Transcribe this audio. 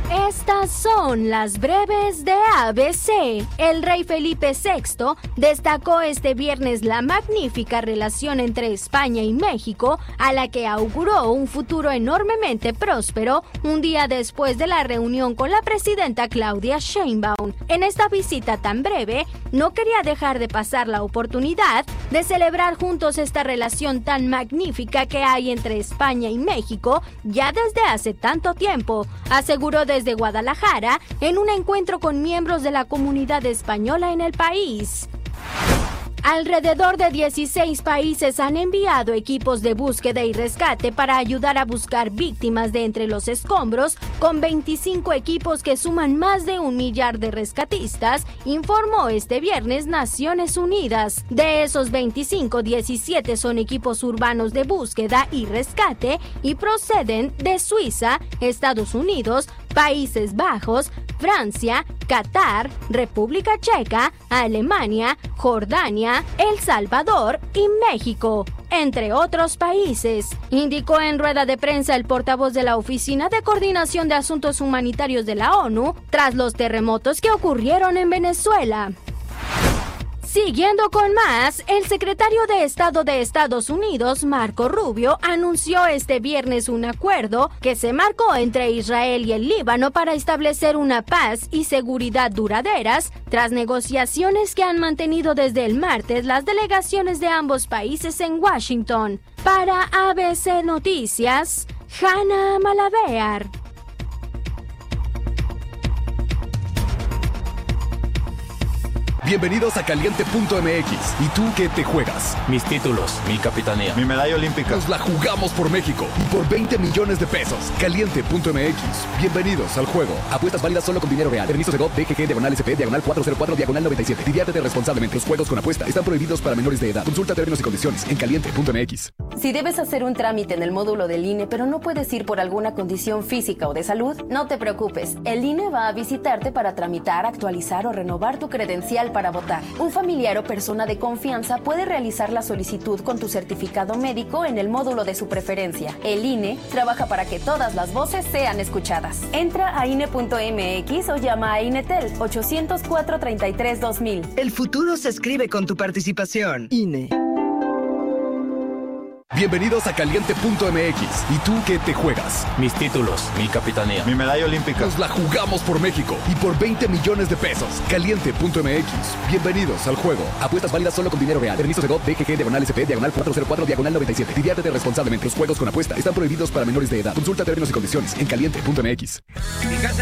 Estas son las breves de ABC. El rey Felipe VI destacó este viernes la magnífica relación entre España y México, a la que auguró un futuro enormemente próspero un día después de la reunión con la presidenta Claudia Sheinbaum. En esta visita tan breve, no quería dejar de pasar la oportunidad de celebrar juntos esta relación tan magnífica que hay entre España y México ya desde hace tanto tiempo, aseguró desde Guadalajara en un encuentro con miembros de la comunidad española en el país. Alrededor de 16 países han enviado equipos de búsqueda y rescate para ayudar a buscar víctimas de entre los escombros, con 25 equipos que suman más de 1 millar de rescatistas, informó este viernes Naciones Unidas. De esos 25, 17 son equipos urbanos de búsqueda y rescate y proceden de Suiza, Estados Unidos, Países Bajos, Francia, Qatar, República Checa, Alemania, Jordania, El Salvador y México, entre otros países, indicó en rueda de prensa el portavoz de la Oficina de Coordinación de Asuntos Humanitarios de la ONU tras los terremotos que ocurrieron en Venezuela. Siguiendo con más, el secretario de Estado de Estados Unidos, Marco Rubio, anunció este viernes un acuerdo que se marcó entre Israel y el Líbano para establecer una paz y seguridad duraderas, tras negociaciones que han mantenido desde el martes las delegaciones de ambos países en Washington. Para ABC Noticias, Hanna Malavear. Bienvenidos a Caliente.mx. ¿Y tú qué te juegas? Mis títulos, mi capitanía, mi medalla olímpica. Nos la jugamos por México y por 20 millones de pesos. Caliente.mx. Bienvenidos al juego. Apuestas válidas solo con dinero real. Permiso Segov, DGG, /SP, /404, /97. Diviértete responsablemente. Los juegos con apuesta están prohibidos para menores de edad. Consulta términos y condiciones en Caliente.mx. Si debes hacer un trámite en el módulo del INE, pero no puedes ir por alguna condición física o de salud, no te preocupes. El INE va a visitarte para tramitar, actualizar o renovar tu credencial para votar. Un familiar o persona de confianza puede realizar la solicitud con tu certificado médico en el módulo de su preferencia. El INE trabaja para que todas las voces sean escuchadas. Entra a INE.mx o llama a INETEL 800-433-2000. El futuro se escribe con tu participación. INE. Bienvenidos a Caliente.mx. ¿Y tú qué te juegas? Mis títulos, mi capitanía, mi medalla olímpica. Nos la jugamos por México y por 20 millones de pesos. Caliente.mx. Bienvenidos al juego. Apuestas válidas solo con dinero real. Permiso Segov, DGG, /SP, /404, /97. Diviértete responsablemente. Los juegos con apuesta están prohibidos para menores de edad. Consulta términos y condiciones en Caliente.mx.